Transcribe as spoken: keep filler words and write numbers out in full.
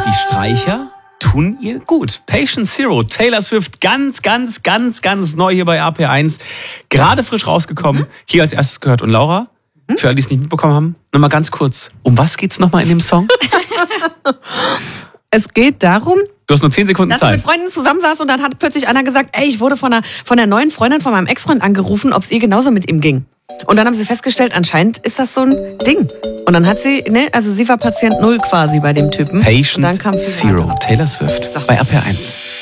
die Streicher tun ihr gut. Patient Zero, Taylor Swift, ganz, ganz, ganz, ganz neu hier bei R P eins. Gerade frisch rausgekommen, mhm. hier als erstes gehört. Und Laura, mhm. für alle, die es nicht mitbekommen haben, nochmal ganz kurz, um was geht's nochmal in dem Song? Es geht darum, du hast nur zehn Sekunden dass Zeit. Dass wir mit Freunden zusammensaß und dann hat plötzlich einer gesagt, ey, ich wurde von der, von der neuen Freundin von meinem Ex-Freund angerufen, ob es ihr genauso mit ihm ging. Und dann haben sie festgestellt, anscheinend ist das so ein Ding. Und dann hat sie, ne, also sie war Patient Null quasi bei dem Typen. Patient und dann kam Zero, Taylor Swift bei R P eins.